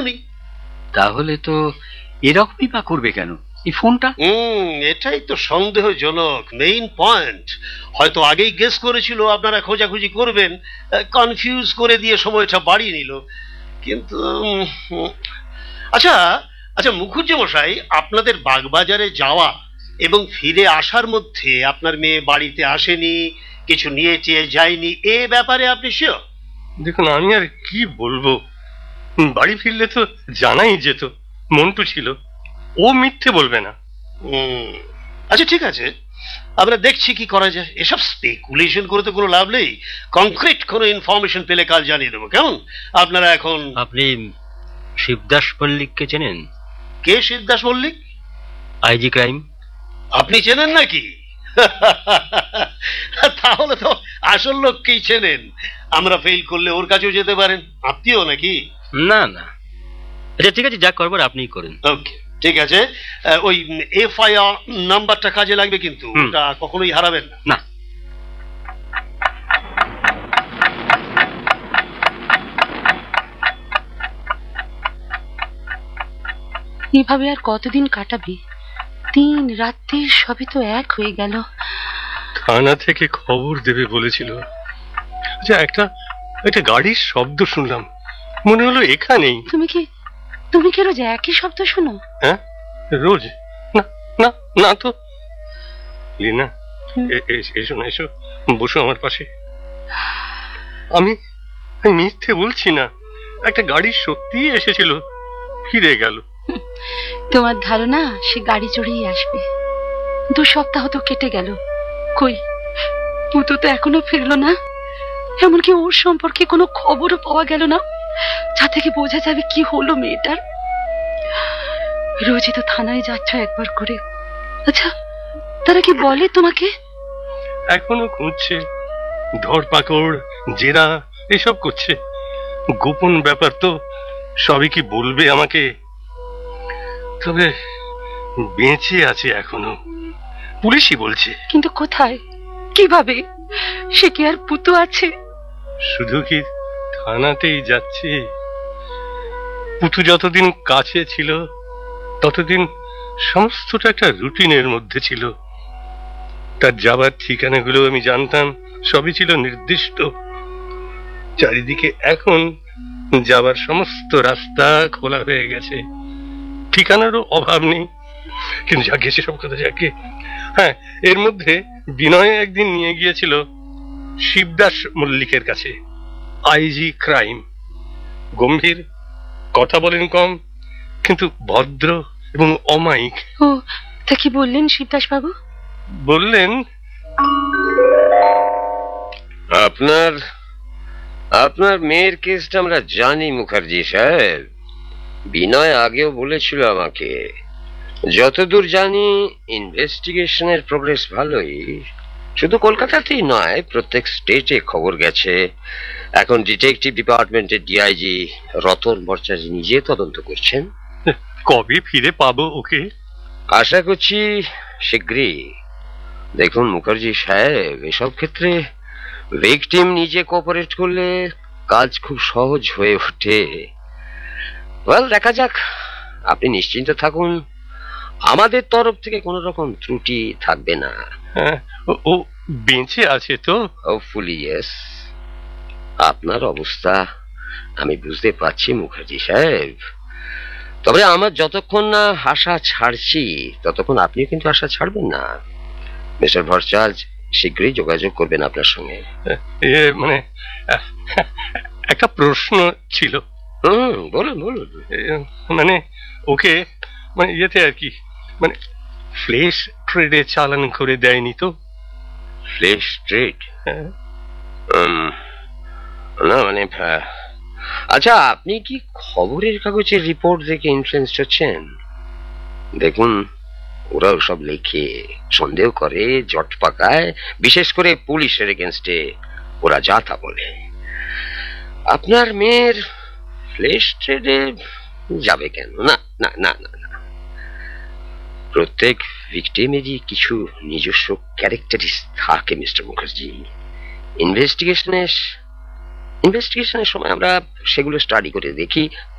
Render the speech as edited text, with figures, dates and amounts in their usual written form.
উনি। তাহলে তো এরকমই বা করবে কেন এই ফোনটা? এটাই তো সন্দেহজনক মেইন পয়েন্ট। হয়তো আগেই গেস করেছিল আপনারা খোঁজাখুঁজি করবেন, কনফিউজ করে দিয়ে সময়টা বাড়িয়ে নিল। কিন্তু আচ্ছা আচ্ছা মুখুজ্জে মশাই, আপনাদের বাগবাজারে যাওয়া এবং ফিরে আসার মধ্যে আপনার মেয়ে বাড়িতে আসেনি, কিছু নিয়ে চেয়ে যায়নি, এ ব্যাপারে আপনি শিওর? দেখুন, আমি আর কি বলবো, বাড়ি ফিরলে তো জানাই যেত মন্টু ছিল, ও মিথ্যে বলবে না। আচ্ছা ঠিক আছে, আমরা দেখছি কি করা যায়। এসব স্পেকুলেশন করে তো কোনো লাভ নেই। কংক্রিট কোনো ইনফরমেশন পেলে কাল জানিয়ে দেবো, কেমন? আপনারা এখন। আপনি শিবদাস মল্লিককে চেনেন? কে শিবদাস মল্লিক? IG crime. আপনি চেনেন নাকি? তাহলে তো আসল লোককেই চেনেন। আমরা ফেল করলে ওর কাছেও যেতে পারেন। আত্মীয় নাকি? না না, আচ্ছা ঠিক আছে, যা করবার আপনিই করেন। ওকে ঠিক আছে, ওই এফআইআর নাম্বারটা কাজে লাগবে কিন্তু, ওটা কখনোই হারাবেন না। না। এভাবে আর কতদিন কাটাবি? দিন রাত্রি সবই তো এক হয়ে গেল। থানা থেকে খবর দেবে বলেছিল। আচ্ছা, একটা গাড়ির শব্দ শুনলাম, মনে হলো এখানেই। তুমি কি রোজ একই শব্দ শোনো? হ্যাঁ, রোজ? না না না তো। লীনা, এসো না, এসো, বসো আমার পাশে। আমি মিথ্যে বলছি না, একটা গাড়ি সত্যি এসেছিল, ফিরে গেল। তোমার ধারণা সে গাড়ি চড়েই আসবে? 2 সপ্তাহ তো কেটে গেল, কই পুতু তো এখনো ফিরলো না। এমনকি ওর সম্পর্কে কোনো খবরও পাওয়া গেল না, যা থেকে বোঝা যাবে কি হলো মেয়েটার। রোজই তো থানায় যাচ্ছ একবার করে। আচ্ছা, তারা কি বলে তোমাকে? এখনো খুঁজছে, ধরপাকড়, জেরা এসব করছে। গোপন ব্যাপার তো, সবই কি বলবে আমাকে? তবে বেঁচে আছে এখনো, পুলিশই বলছে। কিন্তু কোথায়, কিভাবে? সে কি আর পুতু আছে? শুধু কি থানাতেই যাচ্ছে? পুতু যতদিন কাছে ছিল ততদিন সমস্তটা একটা রুটিনের মধ্যে ছিল। তার যাবার ঠিকানাগুলো আমি জানতাম, সবই ছিল নির্দিষ্ট। চারিদিকে এখন যাবার সমস্ত রাস্তা খোলা হয়ে গেছে, ঠিকানারও অভাব নেই। কিন্তু যাকে সেসব কথা যাকে। হ্যাঁ, এর মধ্যে বিনয় একদিন নিয়ে গিয়েছিল শিবদাস মল্লিকের কাছে, আইজি ক্রাইম। গম্ভীর, কথা বলেন কম, কিন্তু ভদ্র এবং অমায়িক। ও, তা কি বললেন শিবদাস বাবু? বললেন, আপনার মেয়ের কেসটা আমরা জানি মুখার্জি সাহেব। বিনয় আগেও বলেছিল আমাকে। যতদূর জানি ইনভেস্টিগেশনের প্রোগ্রেস ভালোই। শুধু কলকাতাতেই নয়, প্রত্যেক স্টেটে খবর গেছে। এখন ডিটেকটিভ ডিপার্টমেন্টের ডিআইজি রতন ভট্টাচার্য নিজে তদন্ত করছেন। কবে ফিরে পাবো ওকে? আশা করছি শীঘ্রই। দেখুন মুখার্জি সাহেব, এসব ক্ষেত্রে ভিকটিম নিজে কোঅপারেট করলে কাজ খুব সহজ হয়ে ওঠে। ওয়েল, দেখা যাক। আপনি নিশ্চিন্ত থাকুন, আমাদের তরফ থেকে কোনো রকম ত্রুটি থাকবে না। ও বেঁচে আছে তো? Hopefully yes. আপনার অবস্থা আমি বুঝতে পারছি মুখার্জি সাহেব, তবে আমার যতক্ষণ না আশা ছাড়ছি ততক্ষণ আপনিও কিন্তু আশা ছাড়বেন না। মিস্টার ভট্টাচার্য শীঘ্রই যোগাযোগ করবেন আপনার সঙ্গে। মানে একটা প্রশ্ন ছিল। বলুন বলুন। মানে ওকে, মানে ইয়েতে আর কি, মানে ফ্লেশ ট্রেডে চালান করে দেয়নি তো? Flash trade? না মানে, আচ্ছা, আপনি কি খবরের কাগজের রিপোর্ট দেখে ইনফ্লুয়েন্স হচ্ছেন? দেখুন, ওরা সব লেখে, সন্দেহ করে, জট পাকায়, বিশেষ করে পুলিশের এগেনস্টে ওরা যা তা বলে। আপনার মেয়ের ফ্লেশ ট্রেডে যাবে কেন? না না না না না, প্রত্যেক ভিকটিমেরই কিছু নিজস্ব ক্যারেক্টারিস্টিক্স থাকে মিস্টার মুখার্জি। ইনভেস্টিগেশনের সময় আমরা সেগুলো স্টাডি করে দেখি,